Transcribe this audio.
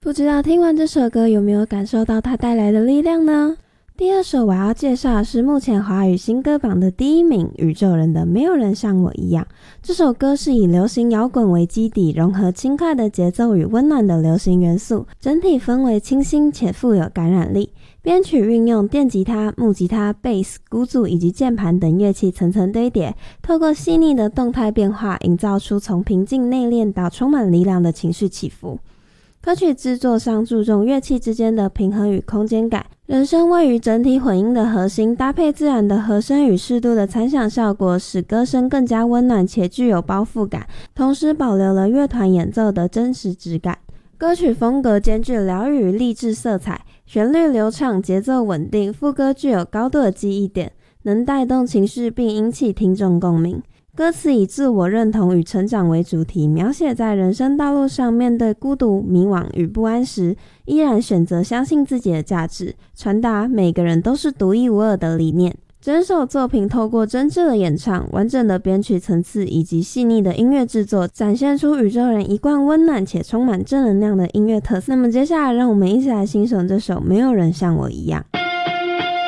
不知道听完这首歌有没有感受到它带来的力量呢？第二首我要介绍的是目前华语新歌榜的第1名，宇宙人的没有人像我一样。这首歌是以流行摇滚为基底，融合轻快的节奏与温暖的流行元素，整体氛围清新且富有感染力。编曲运用电吉他、木吉他、贝斯、鼓组以及键盘等乐器层层堆叠，透过细腻的动态变化，营造出从平静内敛到充满力量的情绪起伏。歌曲制作上注重乐器之间的平衡与空间感，人声位于整体混音的核心，搭配自然的和声与适度的残响效果，使歌声更加温暖且具有包覆感，同时保留了乐团演奏的真实质感。歌曲风格兼具疗愈与励志色彩，旋律流畅，节奏稳定，副歌具有高度的记忆点，能带动情绪并引起听众共鸣。歌词以自我认同与成长为主题，描写在人生道路上面对孤独、迷惘与不安时，依然选择相信自己的价值，传达每个人都是独一无二的理念。整首作品透过真挚的演唱、完整的编曲层次以及细腻的音乐制作，展现出宇宙人一贯温暖且充满正能量的音乐特色。那么接下来让我们一起来欣赏这首《没有人像我一样》。